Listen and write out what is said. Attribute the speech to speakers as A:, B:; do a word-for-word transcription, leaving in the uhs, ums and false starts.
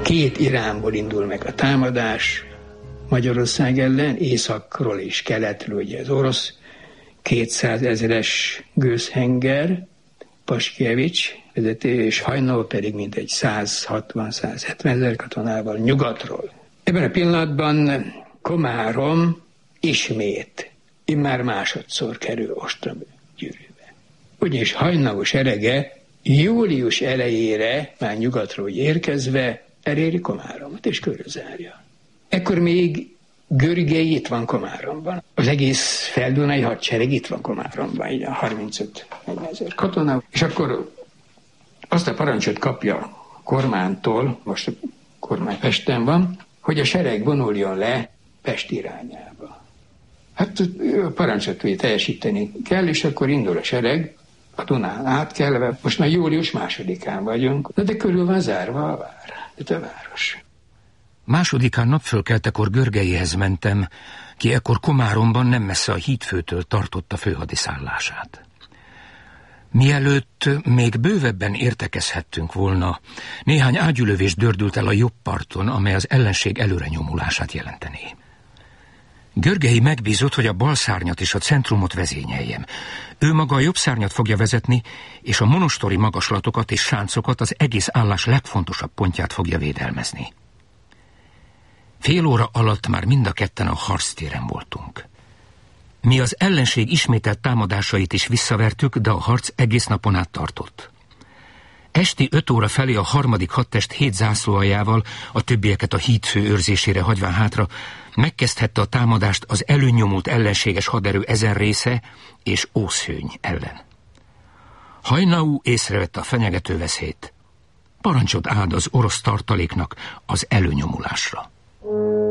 A: Két irányból indul meg a támadás Magyarország ellen, északról és keletről, ugye az orosz kétszázezeres gőzhenger, Paskievics vezető, és Hajnal pedig mintegy száz hatvan száz hetven ezer katonával nyugatról. Ebben a pillanatban Komárom ismét, immár másodszor kerül ostromgyűrűbe. Ugyanis Hajnal serege július elejére, már nyugatról érkezve, eléri Komáromot és körülzárja. Ekkor még Görgei itt van Komáromban. Az egész feldunai hadsereg itt van Komáromban, így a harmincöt ezer katona. És akkor azt a parancsot kapja a kormánytól, most a kormány Pesten van, hogy a sereg vonuljon le Pest irányába. Hát a parancsot ugye teljesíteni kell, és akkor indul a sereg, a Dunán átkelve. Most már július másodikán vagyunk, de, de körül van zárva a vár, de a város.
B: Másodikán napfölkeltekor Görgeihez mentem, ki ekkor Komáromban nem messze a hídfőtől tartotta főhadiszállását. Mielőtt még bővebben értekezhettünk volna, néhány ágyülövés dördült el a jobb parton, amely az ellenség előre nyomulását jelentené. Görgei megbízott, hogy a bal szárnyat és a centrumot vezényeljem. Ő maga a jobb szárnyat fogja vezetni, és a monostori magaslatokat és sáncokat, az egész állás legfontosabb pontját fogja védelmezni. Fél óra alatt már mind a ketten a harctéren voltunk. Mi az ellenség ismételt támadásait is visszavertük, de a harc egész napon át tartott. Esti öt óra felé a harmadik hadtest hét zászlóaljával, a többieket a hídfő őrzésére hagyván hátra, megkezdhette a támadást az előnyomult ellenséges haderő ezen része és Ószhőny ellen. Hajnau észrevette a fenyegető veszélyt. Parancsot ad az orosz tartaléknak az előnyomulásra.